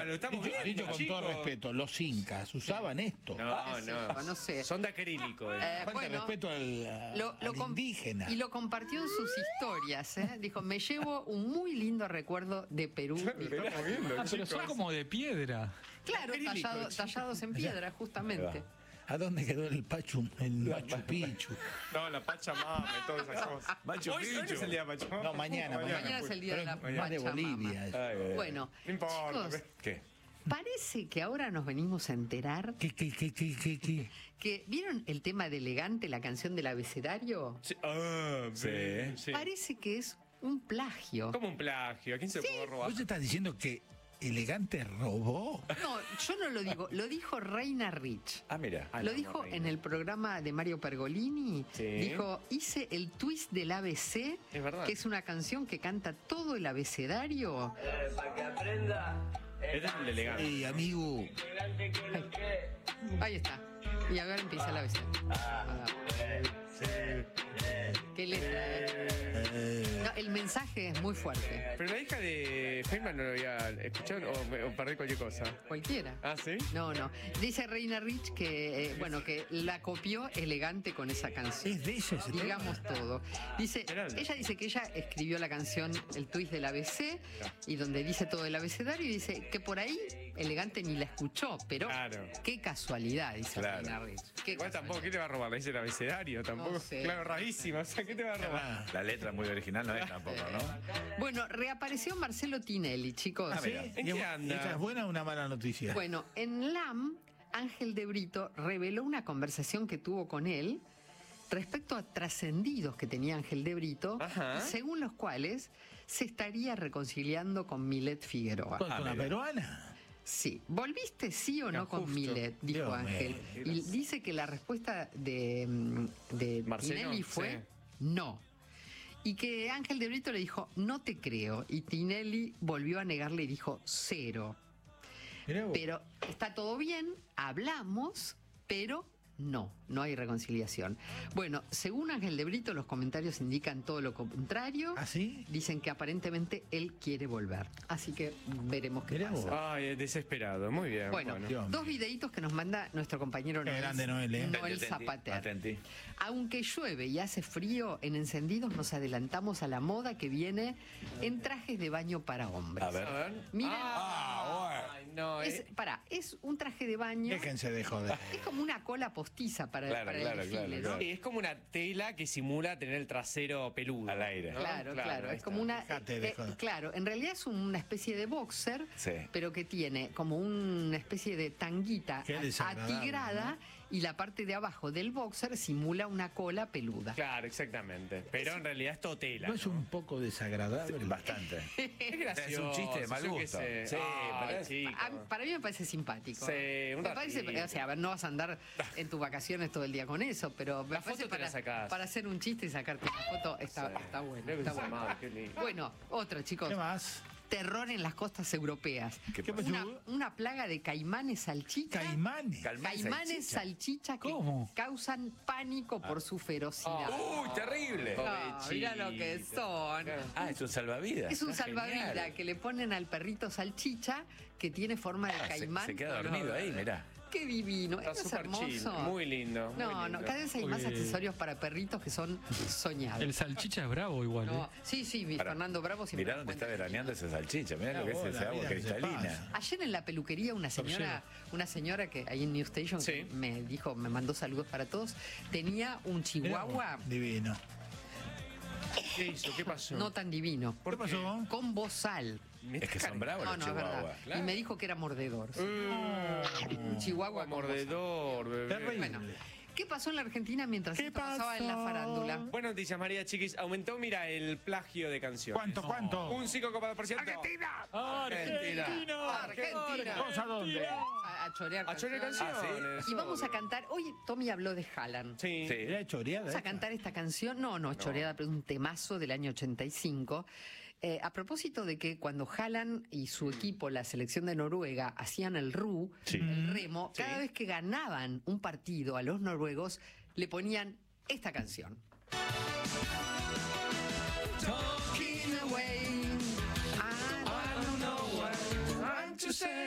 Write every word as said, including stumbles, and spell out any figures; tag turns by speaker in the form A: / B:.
A: lo estamos
B: Dicho,
A: viendo,
B: dicho con
A: chicos.
B: todo respeto, los incas usaban esto.
A: No, no.
C: no sé.
A: Son de acrílico. eh.
C: Eh,
B: Falta
C: bueno,
B: respeto al,
C: Lo, lo
B: al
C: com-
B: indígena.
C: y lo compartió en sus historias. ¿eh? Dijo, me llevo un muy lindo recuerdo de Perú. Dijo.
A: Estamos viendo,
D: Ah, pero son
A: chicos.
D: como de piedra.
C: Claro,
A: Acrílico,
C: tallado-
A: chicos.
C: tallados en piedra, justamente.
B: ¿A dónde quedó el Pachu, el Machu Picchu?
A: No, la Pachamama y todas esas cosas.
E: Machu
A: Hoy, hoy no
E: Picchu.
A: es el día de Pachamama.
B: No, mañana,
C: Mañana,
B: mañana.
C: es el día de la
B: Pero es de
C: Pachamama.
B: Bolivia. eso.
E: Ay, ay, ay.
C: Bueno,
A: No importa.
C: chicos,
E: ¿Qué?
C: parece que ahora nos venimos a enterar
B: ¿Qué, qué, qué, qué, qué, qué?
C: que, ¿vieron el tema de Elegante, la canción del abecedario?
A: Sí. Ah,
E: Sí.
A: bien, sí.
C: Parece que es un plagio.
A: Como un plagio. ¿A quién se puede robar?
B: ¿Vos te estás diciendo que Elegante robó?
C: No, yo no lo digo, lo dijo Reina Rich.
E: Ah, mira.
C: Lo dijo en el programa de Mario Pergolini.
A: Sí.
C: Dijo, hice el twist del A B C,
A: Es verdad.
C: que es una canción que canta todo el abecedario.
F: Para que aprenda.
A: Este es el de elegante.
B: Ey, amigo.
F: Elegante que lo que.
C: Ahí está. Y ahora empieza el A B C. Ah, qué letra, ¿eh?
B: Eh,
C: No, el mensaje es muy fuerte.
A: Pero la hija de Feynman no lo había escuchado o, me- o perdí cualquier cosa.
C: Cualquiera.
A: Ah, ¿sí?
C: No, no. Dice Reina Rich que, eh, bueno, que la copió Elegante con esa canción.
B: es de ella ese tema.
C: Digamos todo. Dice,
A: Geraldo.
C: ella dice que ella escribió la canción, el twist del A B C, y donde dice todo el abecedario, y dice que por ahí Elegante ni la escuchó, pero
A: Claro.
C: qué casualidad, dice
E: Claro.
C: Reina Rich. Qué
A: Igual tampoco,
C: casualidad.
A: ¿qué te va a robar? Le dice el abecedario, tampoco.
C: No sé.
A: Claro, rarísima. O sea, ¿qué te va a robar?
B: Ah,
E: La letra muy original no es tampoco, ¿no?
C: Bueno, reapareció Marcelo Tinelli, chicos.
E: Ah, mira.
A: ¿En
B: ¿y
A: qué
B: es-
A: anda?
B: ¿Esa es buena o una mala noticia?
C: Bueno, en L A M, Ángel de Brito reveló una conversación que tuvo con él respecto a trascendidos que tenía Ángel de Brito,
A: Ajá.
C: según los cuales se estaría reconciliando con Milet Figueroa.
B: ¿Con,
E: Ah,
B: con la
E: mira.
B: peruana?
C: Sí, ¿volviste sí o no
A: Ya,
C: con
A: justo.
C: Milet? Dijo
B: Dios
C: Ángel.
B: mío.
C: Y dice que la respuesta de, mm, de
A: Marcelo,
C: Tinelli fue
A: sí.
C: no. Y que Ángel de Brito le dijo, no te creo. Y Tinelli volvió a negarle y dijo, cero.
B: Mirá vos.
C: Pero está todo bien, hablamos, pero no, no hay reconciliación. Bueno, según Ángel de Brito, los comentarios indican todo lo contrario.
B: ¿Ah, sí?
C: Dicen que aparentemente él quiere volver. Así que veremos qué
B: Mirá
C: pasa.
B: vos.
A: Ay, desesperado. Muy bien.
C: Bueno,
A: Bueno.
B: Dios
C: dos
B: mío.
C: videitos que nos manda nuestro compañero
B: Qué
C: Noel,
B: grande Noel, ¿eh?
C: Noel
E: Atenti,
C: Zapater.
E: atenti.
C: Aunque llueve y hace frío, en Encendidos nos adelantamos a la moda que viene en trajes de baño para hombres.
E: A ver.
A: A ver.
C: Miren,
A: Ah, ay, no.
C: es,
A: eh.
C: pará, es un traje de baño.
B: Déjense de joder.
C: Es como una cola postiza para,
E: Claro,
C: para
E: claro,
C: el desfile,
E: claro,
C: ¿no?
E: claro.
A: Sí, es como una tela que simula tener el trasero peludo.
E: Al aire.
A: ¿no?
C: Claro, claro,
A: ahí
C: es como
A: está.
C: una...
B: Dejate de
C: eh,
B: joder.
C: claro, en realidad es una especie de boxer,
E: Sí.
C: pero que tiene como una especie de tanguita
B: Qué
C: a-
B: desagradable,
C: atigrada y la parte de abajo del boxer simula una cola peluda.
A: Claro, exactamente. Pero en realidad es totela.
B: ¿No es un poco desagradable?
E: Bastante.
A: Es
E: Es
A: gracioso.
E: un chiste de mal
A: yo qué
E: gusto.
A: sé.
E: Sí,
A: Ay,
E: pero es-
A: chico.
C: A- para mí me parece simpático.
A: Sí, un
C: me parece,
A: ratito.
C: o sea, a ver, no vas a andar en tus vacaciones todo el día con eso, pero me
A: La
C: parece
A: foto te la
C: para,
A: sacás.
C: para hacer un chiste y sacarte una foto está,
A: Sí.
C: está bueno.
A: Creo que
C: está
A: está
C: bueno.
A: mal, qué lindo.
C: Bueno, otro, chicos.
B: ¿Qué más?
C: Terror en las costas europeas.
E: ¿Qué
B: pasó?
C: Una, una plaga de caimanes salchicha.
B: Caimanes.
E: Calmán
C: Caimanes
E: salchicha.
C: salchicha que
D: ¿Cómo?
C: causan pánico por su ferocidad.
E: ¡Uy, terrible!
C: Ah, mira lo que son.
E: Ah, es un salvavidas.
C: Es un
E: Está
C: salvavidas
E: genial.
C: que le ponen al perrito salchicha que tiene forma de
E: Ah, se,
C: caimán.
E: se queda dormido ahí, mirá.
C: Qué divino.
A: Está
C: Esto es
A: súper
C: hermoso.
A: chill, muy lindo, muy
C: No,
A: lindo.
C: no, cada vez hay más
D: Uy.
C: accesorios para perritos que son soñados.
D: El salchicha es bravo igual.
C: No,
D: ¿eh?
C: sí, sí, mi
E: Pará.
C: Fernando Bravo siempre
E: Mirá
C: nos
E: dónde está
C: cuenta.
E: veraneando esa salchicha. Mirá lo que es
B: Mirá
E: esa
B: vos, la
E: agua
B: vida que se
E: cristalina.
B: pasa.
C: Ayer en la peluquería una señora, una señora que ahí en New Station
A: Sí.
C: que me dijo, me mandó saludos para todos, tenía un
B: Mirá
C: chihuahua
B: vos, divino.
A: ¿Qué hizo? ¿Qué pasó?
C: no tan divino,
B: ¿Qué pasó?
C: con bozal.
E: Es que son bravos
C: No,
E: los
C: no, es verdad.
E: chihuahuas.
A: claro.
C: Y me dijo que era mordedor.
A: Mm,
C: Un chihuahua con
A: mordedor, bebé.
B: Terrible.
C: Bueno, ¿qué pasó en la Argentina mientras
B: ¿Qué
C: esto pasaba en la
B: pasó?
C: farándula?
A: Buenas noticias, María Chiquis. Aumentó, mira, el plagio de canciones.
B: ¿Cuánto, cuánto?
A: Un cinco coma dos por ciento.
B: ¡Argentina!
A: Argentina.
C: Argentina.
B: ¿Vos a dónde?
C: A, a chorear
A: A chorear
C: canciones.
A: canciones.
C: Y vamos a cantar, hoy Tommy habló de Haaland.
A: Sí.
E: Sí.
B: Era choreada.
C: Vamos a
B: esta.
C: cantar esta canción, no, no es choreada, pero es un temazo del año ochenta y cinco. Eh, a propósito de que cuando Haaland y su equipo, la selección de Noruega, hacían el R U,
E: Sí.
C: el remo,
A: Sí.
C: cada vez que ganaban un partido a los noruegos, le ponían esta canción. Talking away, I don't know what to say.